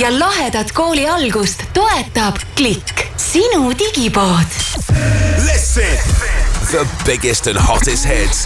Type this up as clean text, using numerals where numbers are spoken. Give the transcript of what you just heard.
ja lahedat kooli algust toetab Klikk, sinu digipood. Listen, the biggest and hottest hits